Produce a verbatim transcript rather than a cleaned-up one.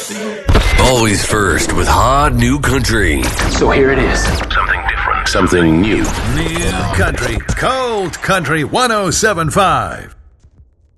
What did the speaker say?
Always first with hot new country. So here it is. Something different. Something new. New country. Cold country one oh seven point five.